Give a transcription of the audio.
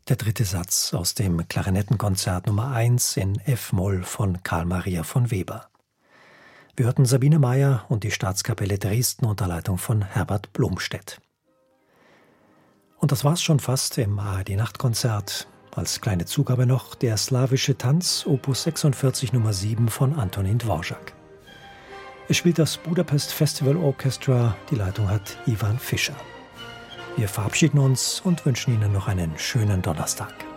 Der dritte Satz aus dem Klarinettenkonzert Nummer 1 in F-Moll von Carl Maria von Weber. Wir hörten Sabine Meyer und die Staatskapelle Dresden unter Leitung von Herbert Blomstedt. Und das war's schon fast im ARD-Nachtkonzert. Als kleine Zugabe noch der slawische Tanz, Opus 46 Nummer 7 von Antonin Dvorak. Es spielt das Budapest Festival Orchestra, die Leitung hat Ivan Fischer. Wir verabschieden uns und wünschen Ihnen noch einen schönen Donnerstag.